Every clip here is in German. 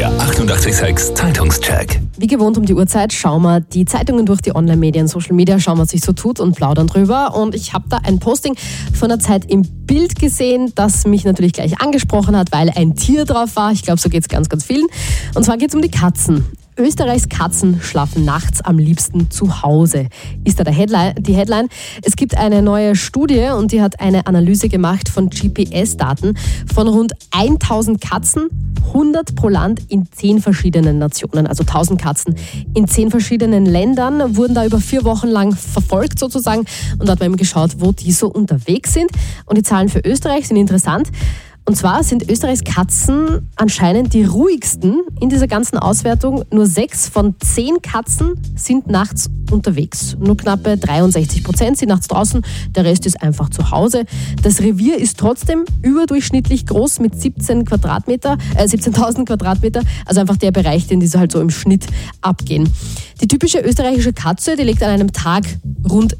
Der 88,6 Zeitungscheck. Wie gewohnt um die Uhrzeit schauen wir die Zeitungen durch, die Online-Medien, Social Media, schauen, was sich so tut und plaudern drüber. Und ich habe da ein Posting von der Zeit im Bild gesehen, das mich natürlich gleich angesprochen hat, weil ein Tier drauf war. Ich glaube, so geht es ganz, ganz vielen. Und zwar geht es um die Katzen. Österreichs Katzen schlafen nachts am liebsten zu Hause, ist da die Headline. Es gibt eine neue Studie und die hat eine Analyse gemacht von GPS-Daten von rund 1000 Katzen, 100 pro Land in 10 verschiedenen Nationen. Also 1000 Katzen in 10 verschiedenen Ländern wurden da über 4 Wochen lang verfolgt sozusagen. Und da hat man eben geschaut, wo die so unterwegs sind. Und die Zahlen für Österreich sind interessant. Und zwar sind Österreichs Katzen anscheinend die ruhigsten in dieser ganzen Auswertung. Nur 6 von 10 Katzen sind nachts unterwegs. Nur knappe 63% sind nachts draußen, der Rest ist einfach zu Hause. Das Revier ist trotzdem überdurchschnittlich groß mit 17.000 Quadratmeter. Also einfach der Bereich, den diese halt so im Schnitt abgehen. Die typische österreichische Katze, die legt an einem Tag rund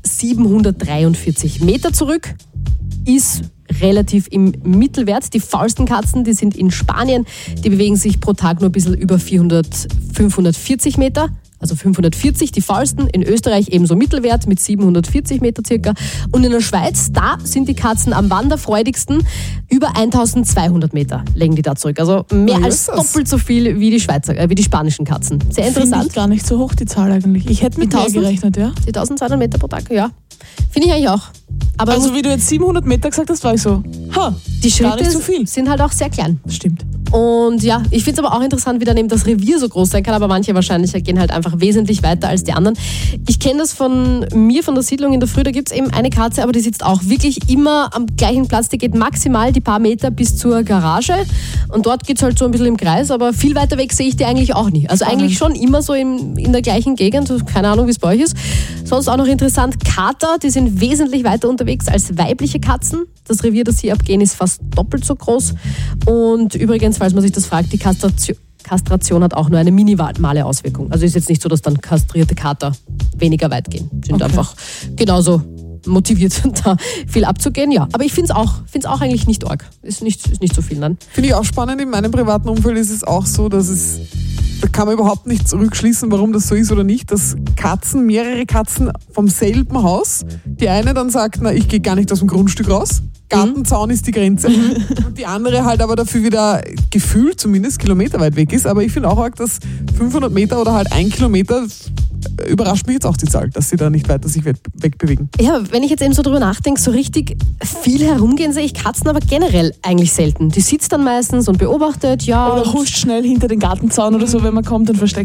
743 Meter zurück, ist relativ im Mittelwert. Die faulsten Katzen, die sind in Spanien, die bewegen sich pro Tag nur ein bisschen über 540 Meter. Also 540, die faulsten. In Österreich ebenso Mittelwert mit 740 Meter circa. Und in der Schweiz, da sind die Katzen am wanderfreudigsten. Über 1200 Meter legen die da zurück. Also mehr als doppelt so viel wie die spanischen Katzen. Sehr interessant. Finde ich gar nicht so hoch, die Zahl eigentlich. Ich hätte mit mehr gerechnet, ja. Die 1200 Meter pro Tag, ja. Finde ich eigentlich auch. Aber also wie du jetzt 700 Meter gesagt hast, war ich so, die Schritte nicht so viel. Sind halt auch sehr klein. Stimmt. Und ja, ich finde es aber auch interessant, wie dann eben das Revier so groß sein kann, aber manche wahrscheinlich gehen halt einfach wesentlich weiter als die anderen. Ich kenne das von mir, von der Siedlung in der Früh, da gibt es eben eine Katze, aber die sitzt auch wirklich immer am gleichen Platz, die geht maximal die paar Meter bis zur Garage und dort geht es halt so ein bisschen im Kreis, aber viel weiter weg sehe ich die eigentlich auch nie. Also eigentlich schon immer so in der gleichen Gegend, keine Ahnung, wie es bei euch ist. Sonst auch noch interessant, Kater, die sind wesentlich weiter unterwegs als weibliche Katzen. Das Revier, das sie abgehen, ist fast doppelt so groß. Und übrigens, falls man sich das fragt, die Kastration hat auch nur eine minimale Auswirkung. Also ist jetzt nicht so, dass dann kastrierte Kater weniger weit gehen. Sind einfach genauso motiviert, da viel abzugehen. Ja, aber ich finde es auch eigentlich nicht arg. Ist nicht so viel dann. Finde ich auch spannend. In meinem privaten Umfeld ist es auch so, dass da kann man überhaupt nicht zurückschließen, warum das so ist oder nicht, dass mehrere Katzen vom selben Haus, die eine dann sagt, na, ich gehe gar nicht aus dem Grundstück raus, Gartenzaun ist die Grenze. Und die andere halt aber dafür wieder gefühlt zumindest kilometerweit weg ist. Aber ich finde auch arg, dass 500 Meter oder halt 1 Kilometer überrascht mich jetzt auch die Zahl, dass sie da nicht weiter sich wegbewegen. Ja, wenn ich jetzt eben so drüber nachdenke, so richtig viel herumgehen sehe ich Katzen aber generell eigentlich selten. Die sitzt dann meistens und beobachtet, ja. Oder huscht schnell hinter den Gartenzaun oder so, wenn man kommt und versteckt